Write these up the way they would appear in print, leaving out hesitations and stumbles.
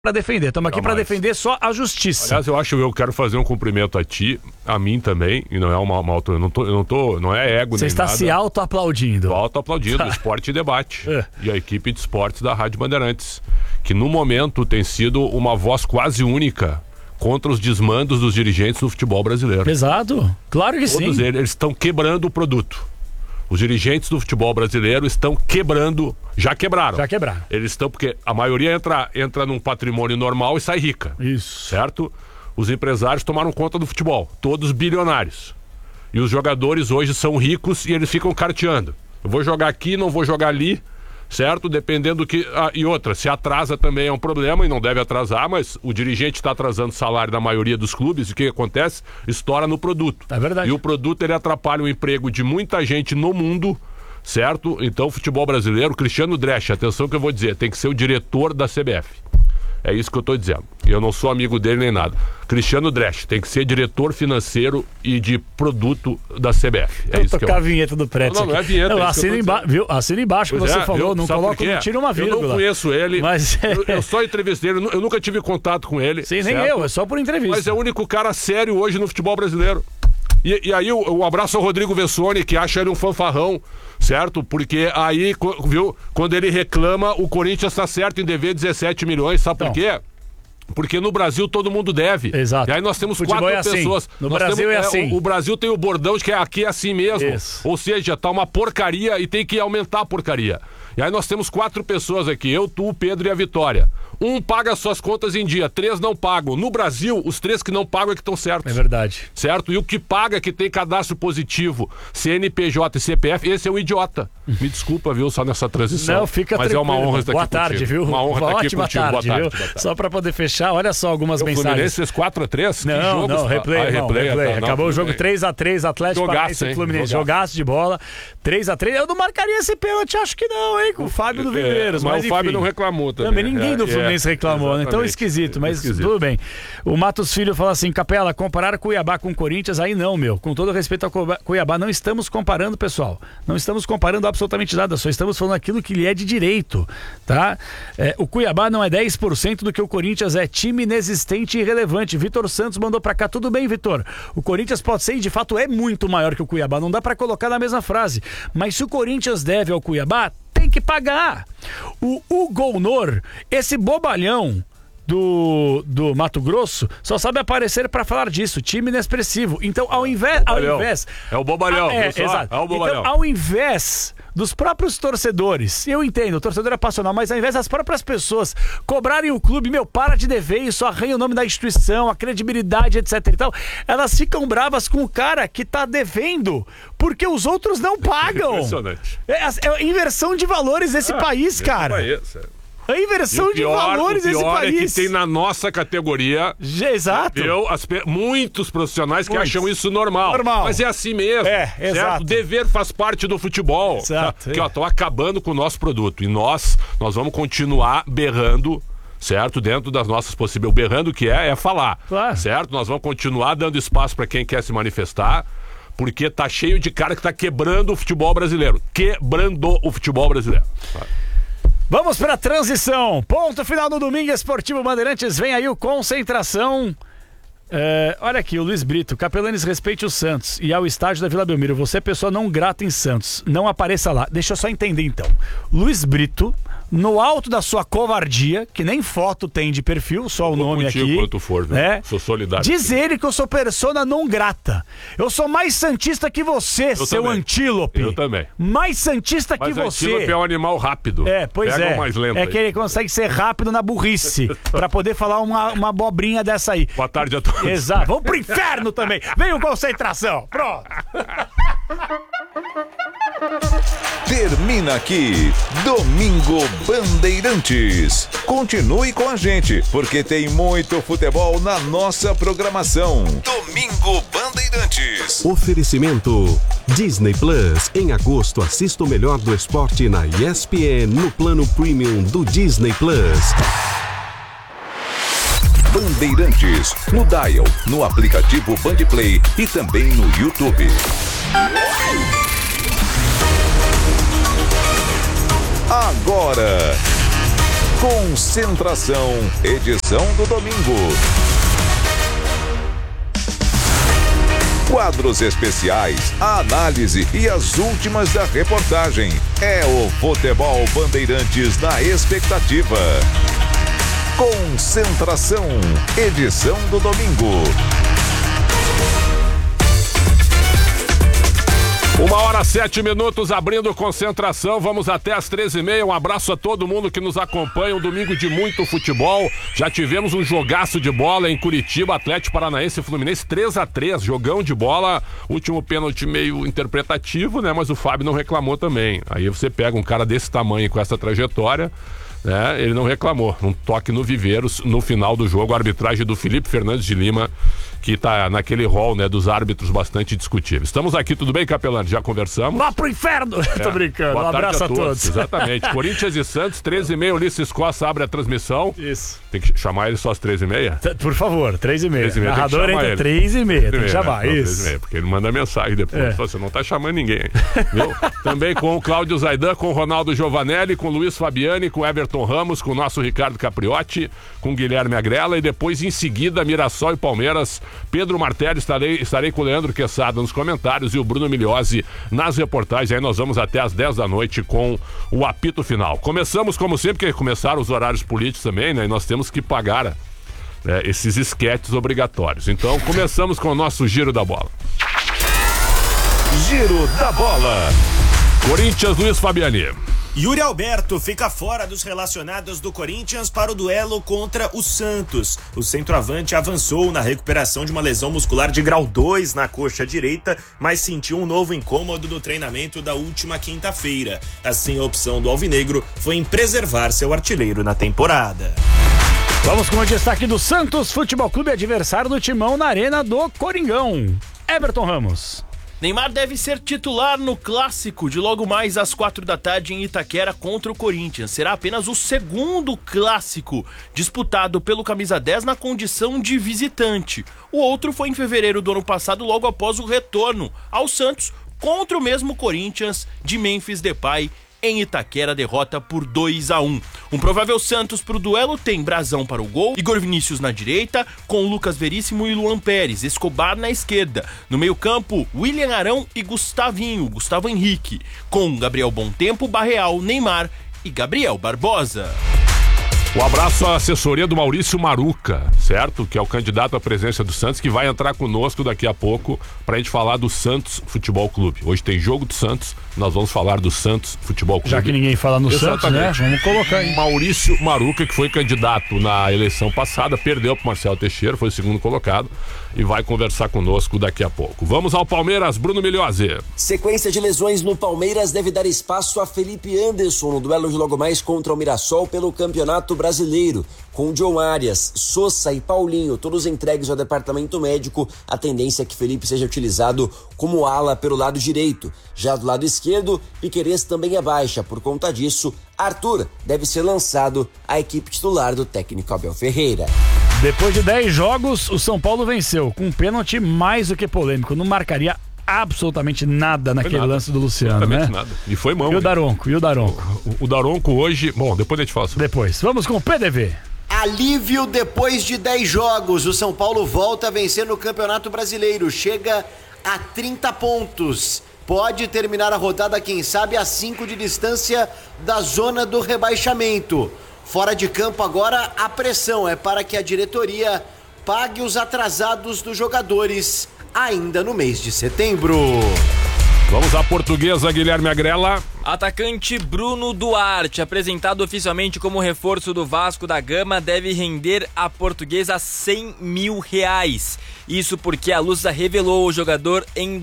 para defender. Estamos aqui para defender só a justiça. Aliás, eu quero fazer um cumprimento a ti, a mim também, e não é uma eu não tô, não é ego Você nem está nada. se auto-aplaudindo. Estou auto-aplaudindo, Esporte e Debate e a equipe de esportes da Rádio Bandeirantes, que no momento tem sido uma voz quase única contra os desmandos dos dirigentes do futebol brasileiro. Exato, claro que sim. Todos eles estão quebrando o produto. Os dirigentes do futebol brasileiro estão quebrando, já quebraram. Eles estão, porque a maioria entra num patrimônio normal e sai rica. Isso. Certo? Os empresários tomaram conta do futebol, todos bilionários. E os jogadores hoje são ricos e eles ficam carteando. Eu vou jogar aqui, não vou jogar ali, certo? Dependendo do que... e outra, se atrasa também é um problema e não deve atrasar, mas o dirigente está atrasando o salário da maioria dos clubes e o que acontece? Estoura no produto. É verdade. E o produto, ele atrapalha o emprego de muita gente no mundo, certo? Então o futebol brasileiro, Cristiano Dresch, atenção que eu vou dizer, tem que ser o diretor da CBF. É isso que eu estou dizendo. Eu não sou amigo dele nem nada. Cristiano Dresch tem que ser diretor financeiro e de produto da CBF. É isso que tocar a vinheta do Prédio. Não é vinheta. Não, assina embaixo que você falou. Não coloca, não tira uma vírgula. Eu não conheço ele. Mas eu só entrevistei ele. Eu nunca tive contato com ele. Sim, nem eu. É só por entrevista. Mas é o único cara sério hoje no futebol brasileiro. E aí um abraço ao Rodrigo Vessone, que acha ele um fanfarrão, certo? Porque aí, viu, quando ele reclama, o Corinthians está certo em dever 17 milhões, sabe por quê? Porque no Brasil todo mundo deve. Exato. E aí nós temos quatro pessoas. No Brasil é assim. O Brasil tem o bordão de que aqui é assim mesmo. Isso. Ou seja, tá uma porcaria e tem que aumentar a porcaria. E aí nós temos 4 pessoas aqui, eu, tu, o Pedro e a Vitória. Um paga suas contas em dia, 3 não pagam. No Brasil, os 3 que não pagam é que estão certos. É verdade. Certo? E o que paga, que tem cadastro positivo, CNPJ e CPF, esse é o idiota. Me desculpa, viu, só nessa transição. Não, fica mas tranquilo. É uma honra estar Boa aqui tarde, contigo. viu? Uma honra estar aqui contigo. Boa tarde, viu? Só para poder fechar, olha só algumas mensagens. O Fluminense fez 4-3? Não, replay. Acabou o jogo 3-3, Atlético Paranaense e Fluminense. Jogaço de bola, 3-3. Eu não marcaria esse pênalti, acho que não, hein, com o Fábio do Viveiros. Mas o Fábio não reclamou também. Ninguém do Fluminense reclamou, né? Então esquisito, mas tudo bem. O Matos Filho fala assim, Capela, comparar Cuiabá com Corinthians, aí não, meu. Com todo respeito ao Cuiabá, não estamos comparando, pessoal. Não estamos comparando absolutamente nada, só estamos falando aquilo que lhe é de direito, tá? O Cuiabá não é 10% do que o Corinthians é, time inexistente e irrelevante. Vitor Santos mandou pra cá, tudo bem, Vitor? O Corinthians pode ser e de fato é muito maior que o Cuiabá, não dá pra colocar na mesma frase. Mas se o Corinthians deve ao Cuiabá, tem que pagar. O Hugo Nor, esse bobalhão do Mato Grosso só sabe aparecer para falar disso, time inexpressivo. Então, ao invés é o bobalhão, exato. É o bobalhão. Então, ao invés dos próprios torcedores, eu entendo, o torcedor é passional, mas ao invés das próprias pessoas cobrarem o clube, para de dever, isso arranha o nome da instituição, a credibilidade, etc e tal, elas ficam bravas com o cara que tá devendo porque os outros não pagam. Impressionante. É inversão de valores desse país, cara. A inversão de valores desse país. É que tem na nossa categoria. Exato. Muitos profissionais que acham isso normal. Mas é assim mesmo. Exato. O dever faz parte do futebol. Exato. Que estão acabando com o nosso produto. E nós vamos continuar berrando, certo? Dentro das nossas possibilidades. O berrando que é falar. Claro. Certo? Nós vamos continuar dando espaço para quem quer se manifestar. Porque tá cheio de cara que tá quebrando o futebol brasileiro. Quebrando o futebol brasileiro. Vamos para a transição. Ponto final no Domingo Esportivo Bandeirantes. Vem aí o Concentração. Olha aqui, o Luiz Brito. Capelanes, respeite o Santos e ao estádio da Vila Belmiro. Você é pessoa não grata em Santos. Não apareça lá. Deixa eu só entender então. Luiz Brito, no alto da sua covardia, que nem foto tem de perfil, só o nome aqui. Quanto for, viu? Sou solidário. Diz ele que eu sou persona não grata. Eu sou mais santista que você, seu antílope. Eu também. Mais santista que você. Mas antílope é um animal rápido. Pega o mais lento que ele consegue ser rápido na burrice, pra poder falar uma abobrinha dessa aí. Boa tarde a todos. Exato. Vamos pro inferno também. Vem o Concentração. Pronto. Termina aqui Domingo Bandeirantes. Continue com a gente, porque tem muito futebol na nossa programação. Domingo Bandeirantes. Oferecimento Disney Plus. Em agosto, assista o melhor do esporte na ESPN no plano premium do Disney Plus. Bandeirantes, no Dial, no aplicativo Bandplay e também no YouTube. Agora, Concentração, edição do domingo. Quadros especiais, a análise e as últimas da reportagem. É o Futebol Bandeirantes na expectativa. Concentração, edição do domingo. 1h07, abrindo Concentração, vamos até às 13h30, um abraço a todo mundo que nos acompanha, um domingo de muito futebol, já tivemos um jogaço de bola em Curitiba, Atlético Paranaense e Fluminense, 3-3, jogão de bola, último pênalti meio interpretativo, né, mas o Fábio não reclamou também, aí você pega um cara desse tamanho com essa trajetória, né, ele não reclamou, um toque no Viveiros, no final do jogo, a arbitragem do Felipe Fernandes de Lima, que tá naquele rol, né, dos árbitros bastante discutíveis. Estamos aqui, tudo bem, Capelano? Já conversamos? Vá pro inferno! Tô brincando. Um abraço a todos. Exatamente. Corinthians e Santos, 13h30, Ulisses Costa abre a transmissão. Isso. Tem que chamar ele só às 13h30? Por favor, 13h30. Narrador entra 3h30. Tem que chamar, né? isso. 3h30, porque ele manda mensagem depois. Você não tá chamando ninguém. Viu? Também com o Cláudio Zaidan, com o Ronaldo Giovanelli, com o Luiz Fabiani, com o Everton Ramos, com o nosso Ricardo Capriotti, com o Guilherme Agrela e depois, em seguida, Mirassol e Palmeiras, Pedro Martelli, estarei com o Leandro Quesada nos comentários e o Bruno Migliozzi nas reportagens. Aí nós vamos até às 10 da noite com o apito final. Começamos, como sempre, porque começaram os horários políticos também, né? E nós temos que pagar esses esquetes obrigatórios. Então, começamos com o nosso Giro da Bola. Giro da Bola. Corinthians, Luiz Fabiani. Yuri Alberto fica fora dos relacionados do Corinthians para o duelo contra o Santos. O centroavante avançou na recuperação de uma lesão muscular de grau 2 na coxa direita, mas sentiu um novo incômodo no treinamento da última quinta-feira. Assim, a opção do alvinegro foi em preservar seu artilheiro na temporada. Vamos com o destaque do Santos Futebol Clube, adversário do Timão na Arena do Coringão. Everton Ramos. Neymar deve ser titular no clássico de logo mais às 4 da tarde em Itaquera contra o Corinthians. Será apenas o segundo clássico disputado pelo camisa 10 na condição de visitante. O outro foi em fevereiro do ano passado, logo após o retorno ao Santos contra o mesmo Corinthians de Memphis Depay. Em Itaquera, derrota por 2-1. Um provável Santos pro duelo tem Brazão para o gol, Igor Vinícius na direita, com Lucas Veríssimo e Luan Pérez, Escobar na esquerda. No meio-campo, William Arão e Gustavo Henrique, com Gabriel Bontempo, Barreal, Neymar e Gabriel Barbosa. Um abraço à assessoria do Maurício Maruca, certo? Que é o candidato à presidência do Santos, que vai entrar conosco daqui a pouco pra gente falar do Santos Futebol Clube. Hoje tem jogo do Santos, nós vamos falar do Santos Futebol Clube. Já que ninguém fala no Santos, né? Vamos colocar aí. Maurício Maruca, que foi candidato na eleição passada, perdeu pro Marcelo Teixeira, foi o segundo colocado, e vai conversar conosco daqui a pouco. Vamos ao Palmeiras, Bruno Migliozzi. Sequência de lesões no Palmeiras deve dar espaço a Felipe Anderson no duelo de logo mais contra o Mirassol pelo Campeonato Brasileiro. Com John Arias, Sosa e Paulinho, todos entregues ao departamento médico, a tendência é que Felipe seja utilizado como ala pelo lado direito. Já do lado esquerdo, Piquerez também é baixa. Por conta disso, Arthur deve ser lançado à equipe titular do técnico Abel Ferreira. Depois de 10 jogos, o São Paulo venceu, com um pênalti mais do que polêmico. Não marcaria absolutamente nada naquele lance do Luciano, né? Nada. E foi mão. E o Daronco? O Daronco hoje... Bom, depois a gente fala sobre. Depois. Vamos com o PDV. Alívio depois de 10 jogos. O São Paulo volta a vencer no Campeonato Brasileiro. Chega a 30 pontos. Pode terminar a rodada, quem sabe, a 5 de distância da zona do rebaixamento. Fora de campo agora, a pressão é para que a diretoria pague os atrasados dos jogadores ainda no mês de setembro. Vamos à Portuguesa, Guilherme Agrela. Atacante Bruno Duarte, apresentado oficialmente como reforço do Vasco da Gama, deve render à Portuguesa R$100 mil. Isso porque a Lusa revelou o jogador em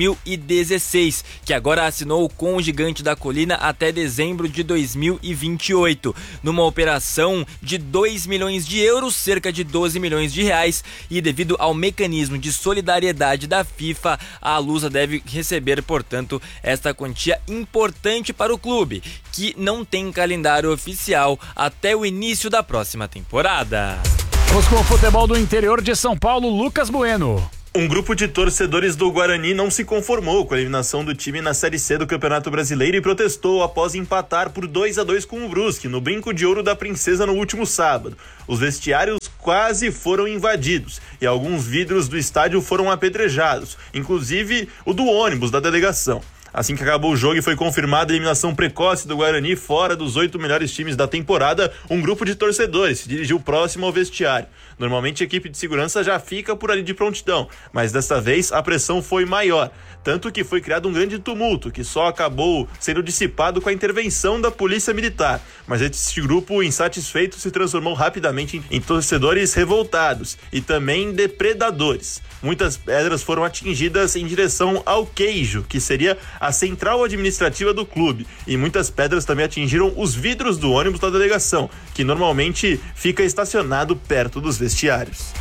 2016, que agora assinou com o Gigante da Colina até dezembro de 2028, numa operação de 2 milhões de euros, cerca de 12 milhões de reais, e devido ao mecanismo de solidariedade da FIFA, a Lusa deve receber, portanto, esta quantia importante para o clube, que não tem calendário oficial até o início da próxima temporada. Vamos com o futebol do interior de São Paulo, Lucas Bueno. Um grupo de torcedores do Guarani não se conformou com a eliminação do time na Série C do Campeonato Brasileiro e protestou após empatar por 2-2 com o Brusque, no Brinco de Ouro da Princesa no último sábado. Os vestiários quase foram invadidos e alguns vidros do estádio foram apedrejados, inclusive o do ônibus da delegação. Assim que acabou o jogo e foi confirmada a eliminação precoce do Guarani fora dos 8 melhores times da temporada, um grupo de torcedores se dirigiu próximo ao vestiário. Normalmente a equipe de segurança já fica por ali de prontidão, mas desta vez a pressão foi maior, tanto que foi criado um grande tumulto que só acabou sendo dissipado com a intervenção da polícia militar. Mas este grupo insatisfeito se transformou rapidamente em torcedores revoltados e também depredadores. Muitas pedras foram atingidas em direção ao Queijo, que seria a central administrativa do clube, e muitas pedras também atingiram os vidros do ônibus da delegação, que normalmente fica estacionado perto dos vestiários.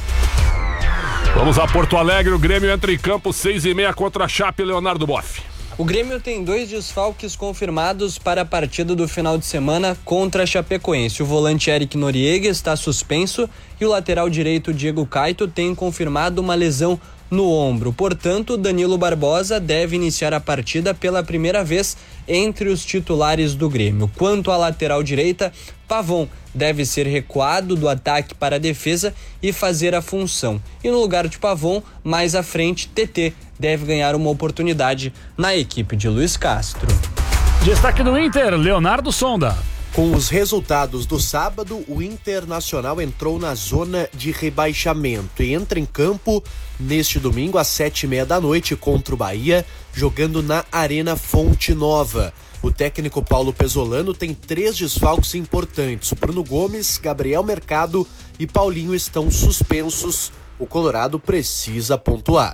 Vamos a Porto Alegre, o Grêmio entra em campo 6h30 contra a Chape, Leonardo Boff. O Grêmio tem 2 desfalques confirmados para a partida do final de semana contra a Chapecoense. O volante Eric Noriega está suspenso e o lateral direito Diego Caito tem confirmado uma lesão no ombro. Portanto, Danilo Barbosa deve iniciar a partida pela primeira vez entre os titulares do Grêmio. Quanto à lateral direita, Pavon deve ser recuado do ataque para a defesa e fazer a função. E no lugar de Pavon, mais à frente, TT deve ganhar uma oportunidade na equipe de Luiz Castro. Destaque do Inter, Leonardo Sonda. Com os resultados do sábado, o Internacional entrou na zona de rebaixamento e entra em campo neste domingo às 7h30 da noite contra o Bahia, jogando na Arena Fonte Nova. O técnico Paulo Pesolano tem 3 desfalques importantes. Bruno Gomes, Gabriel Mercado e Paulinho estão suspensos. O Colorado precisa pontuar.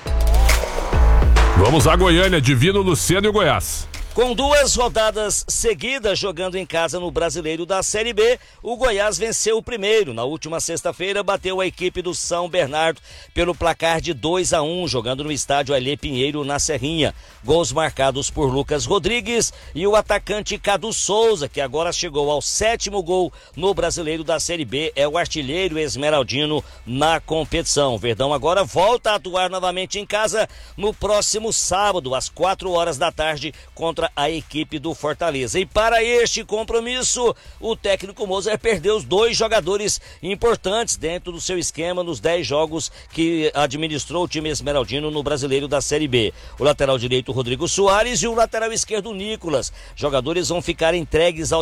Vamos a Goiânia, Divino, Luciano e o Goiás. Com 2 rodadas seguidas jogando em casa no Brasileiro da Série B, o Goiás venceu o primeiro. Na última sexta-feira, bateu a equipe do São Bernardo pelo placar de 2-1, jogando no estádio Alê Pinheiro, na Serrinha. Gols marcados por Lucas Rodrigues e o atacante Cadu Souza, que agora chegou ao 7º gol no Brasileiro da Série B, é o artilheiro esmeraldino na competição. O Verdão agora volta a atuar novamente em casa no próximo sábado, às 4h da tarde, contra a equipe do Fortaleza. E para este compromisso, o técnico Moser perdeu os 2 jogadores importantes dentro do seu esquema nos 10 jogos que administrou o time esmeraldino no Brasileiro da Série B. O lateral direito Rodrigo Soares e o lateral esquerdo Nicolas. Jogadores vão ficar entregues ao